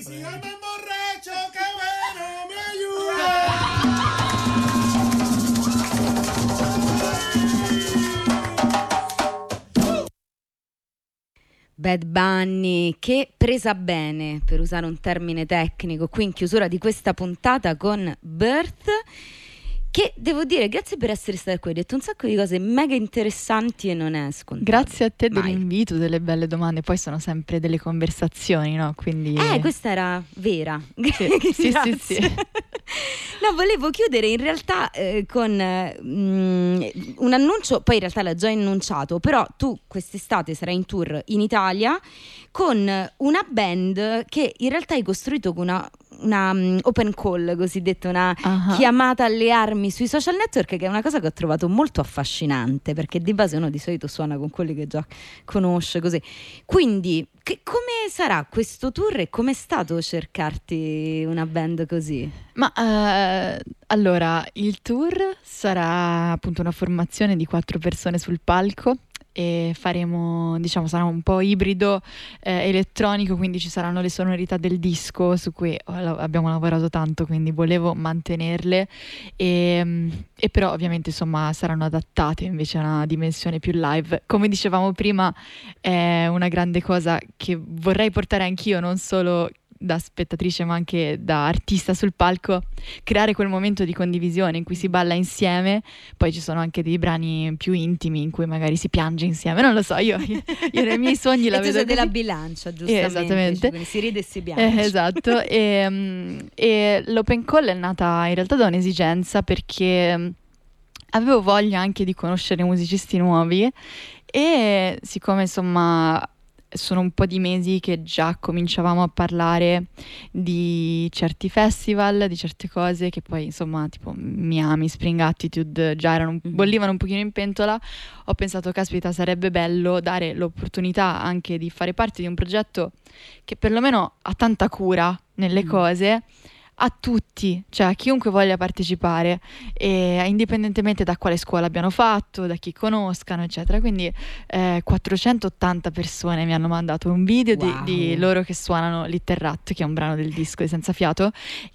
si llama borracho, qué bueno, me ayuda. Bad Bunny, che presa bene, per usare un termine tecnico, qui in chiusura di questa puntata con Birth, che devo dire, grazie per essere stata qui, hai detto un sacco di cose mega interessanti e non è scontato. Grazie a te Mai. dell'invito, delle belle domande, poi sono sempre delle conversazioni, no? Quindi... questa era vera. Sì, sì. No, volevo chiudere in realtà con un annuncio, poi in realtà l'ha già annunciato, però tu quest'estate sarai in tour in Italia con una band che in realtà hai costruito con una open call, cosiddetta, una chiamata alle armi sui social network, che è una cosa che ho trovato molto affascinante, perché di base uno di solito suona con quelli che già conosce, così. Quindi come sarà questo tour e com'è stato cercarti una band così? Ma allora, il tour sarà appunto una formazione di 4 persone sul palco e faremo, diciamo, sarà un po' ibrido elettronico, quindi ci saranno le sonorità del disco su cui abbiamo lavorato tanto, quindi volevo mantenerle e però ovviamente insomma saranno adattate invece a una dimensione più live. Come dicevamo prima, è una grande cosa che vorrei portare anch'io, non solo da spettatrice ma anche da artista sul palco, creare quel momento di condivisione in cui si balla insieme. Poi ci sono anche dei brani più intimi in cui magari si piange insieme, non lo so, io nei miei sogni la vedo così. Della bilancia, giustamente, esattamente, quindi si ride e si piange, esatto. E l'open call è nata in realtà da un'esigenza, perché avevo voglia anche di conoscere musicisti nuovi e siccome insomma sono un po' di mesi che già cominciavamo a parlare di certi festival, di certe cose che poi insomma tipo Miami, Spring Attitude già bollivano un pochino in pentola, ho pensato caspita sarebbe bello dare l'opportunità anche di fare parte di un progetto che perlomeno ha tanta cura nelle cose a tutti, cioè a chiunque voglia partecipare, e indipendentemente da quale scuola abbiano fatto, da chi conoscano eccetera. Quindi 480 persone mi hanno mandato un video di loro che suonano Little Rat, che è un brano del disco di Senza Fiato,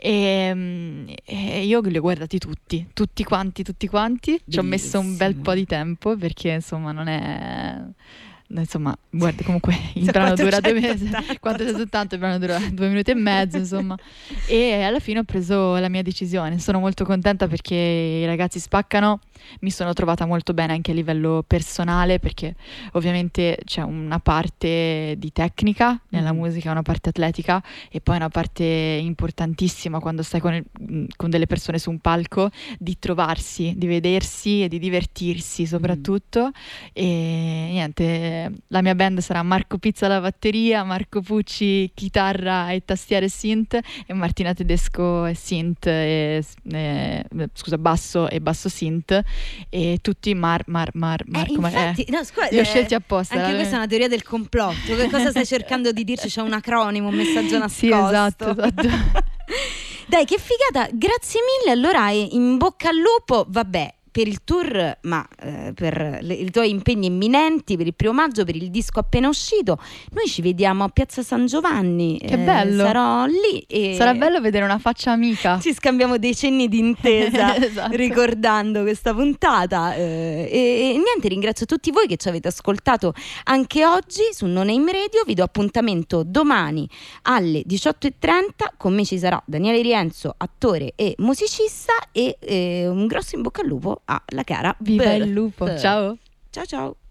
e io li ho guardati tutti quanti. Ci ho messo un bel po' di tempo, perché insomma non è... Insomma, guarda, comunque il brano dura 2 mesi, 480, il brano dura 2 minuti e mezzo, insomma. E alla fine ho preso la mia decisione. Sono molto contenta perché i ragazzi spaccano. Mi sono trovata molto bene anche a livello personale, perché ovviamente c'è una parte di tecnica nella musica, una parte atletica e poi una parte importantissima quando stai con delle persone su un palco, di trovarsi, di vedersi e di divertirsi soprattutto. E niente, la mia band sarà Marco Pizza alla batteria, Marco Pucci chitarra e tastiere synth, e Martina Tedesco e synth basso e basso synth, e tutti Marco. Infatti, no, scusa, li ho scelti apposta. Anche questa è una teoria del complotto. Che cosa stai cercando di dirci? C'è un acronimo, un messaggio nascosto. Sì, esatto. Dai, che figata, grazie mille. Allora, in bocca al lupo, vabbè, per il tour, ma per i tuoi impegni imminenti, per il 1° maggio, per il disco appena uscito. Noi ci vediamo a Piazza San Giovanni. Che bello! Sarò lì e sarà bello vedere una faccia amica. Ci scambiamo dei cenni di intesa esatto. Ricordando questa puntata e niente, ringrazio tutti voi che ci avete ascoltato anche oggi su No Name Radio. Vi do appuntamento domani alle 18:30. Con me ci sarà Daniele Rienzo, attore e musicista, e un grosso in bocca al lupo alla cara Viva Birth. il lupo, ciao Ciao.